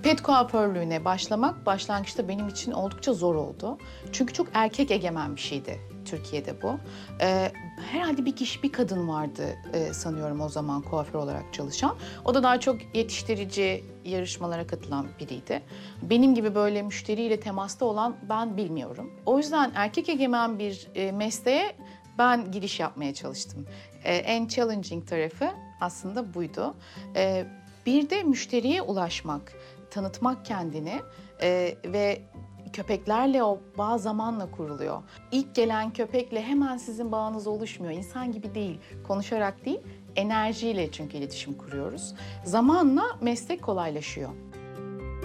Pet kuaförlüğüne başlamak başlangıçta benim için oldukça zor oldu. Çünkü çok erkek egemen bir şeydi Türkiye'de bu. Herhalde bir kişi, bir kadın vardı sanıyorum o zaman kuaför olarak çalışan. O da daha çok yetiştirici yarışmalara katılan biriydi. Benim gibi böyle müşteriyle temasta olan ben bilmiyorum. O yüzden erkek egemen bir mesleğe ben giriş yapmaya çalıştım. En challenging tarafı aslında buydu. Bir de müşteriye ulaşmak, tanıtmak kendini ve köpeklerle o bağ zamanla kuruluyor. İlk gelen köpekle hemen sizin bağınız oluşmuyor. İnsan gibi değil, konuşarak değil, enerjiyle çünkü iletişim kuruyoruz. Zamanla meslek kolaylaşıyor.